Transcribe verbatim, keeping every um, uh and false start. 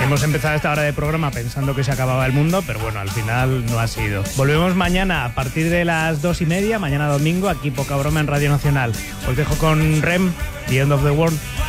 hemos empezado esta hora de programa pensando que se acababa el mundo, pero bueno, al final no ha sido. Volvemos mañana a partir de las dos y media, mañana domingo, aquí Poca Broma en Radio Nacional. Os dejo con Rem, The End of the World.